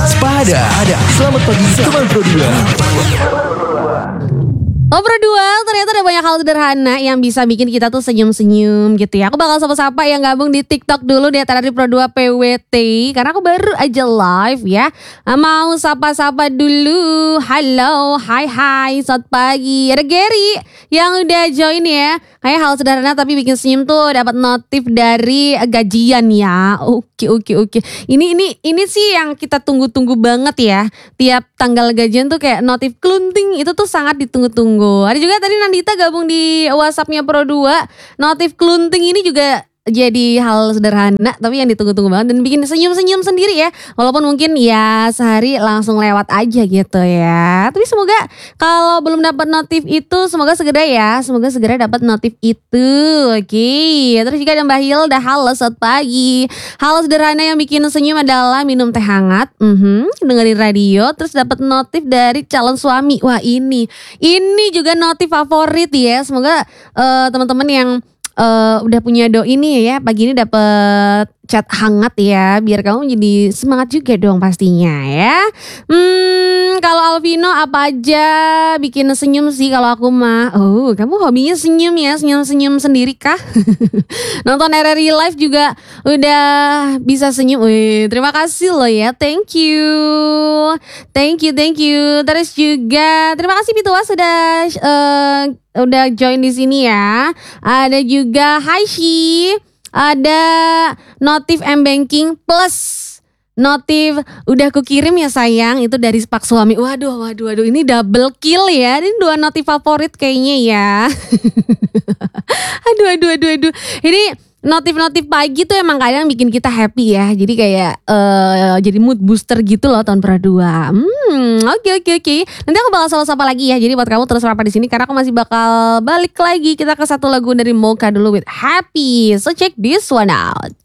Waspada. Selamat pagi teman Pro 2. Pro 2, ternyata ada banyak hal sederhana yang bisa bikin kita tuh senyum-senyum gitu ya. Aku bakal sapa-sapa yang gabung di TikTok dulu deh, dari Pro 2 PWT. Karena aku baru aja live ya. Mau sapa-sapa dulu. Halo, hai, selamat pagi. Ada Gary yang udah join ya. Kayak hal sederhana tapi bikin senyum tuh, dapat notif dari gajian ya. Oke. Ini sih yang kita tunggu-tunggu banget ya. Tiap tanggal gajian tuh kayak notif klunting, itu tuh sangat ditunggu-tunggu. Ada juga tadi Nandita gabung di WhatsApp-nya Pro 2. Notif klunting ini juga jadi hal sederhana tapi yang ditunggu-tunggu banget dan bikin senyum-senyum sendiri ya. Walaupun mungkin ya sehari langsung lewat aja gitu ya. Tapi semoga kalau belum dapat notif itu semoga segera ya. Semoga segera dapat notif itu. Oke. Terus juga ada Mbak Hilda. Halo, selamat pagi. Hal sederhana yang bikin senyum adalah minum teh hangat, dengerin radio, terus dapat notif dari calon suami. Wah, ini juga notif favorit ya. Semoga teman-teman yang udah punya doi nih ya, pagi ini dapet chat hangat ya, biar kamu jadi semangat juga dong pastinya ya. Kalau Alvino apa aja bikin senyum sih kalau aku mah. Oh, kamu hobinya senyum ya, senyum sendiri kah? Nonton RRI Live juga udah bisa senyum. Wih, terima kasih loh ya, thank you. Terus juga terima kasih Pitua udah join di sini ya. Ada juga Haishi, ada notif M-Banking plus notif udah kukirim ya sayang, itu dari Pak Suami. Waduh, ini double kill ya. Ini 2 notif favorit kayaknya ya. Aduh. Ini notif-notif pagi tuh emang kadang bikin kita happy ya. Jadi kayak jadi mood booster gitu loh tahun Pro 2. Oke. Nanti aku bakal sapa lagi ya. Jadi buat kamu terus rapat di sini karena aku masih bakal balik lagi. Kita ke satu lagu dari Mocha dulu with Happy. So check this one out.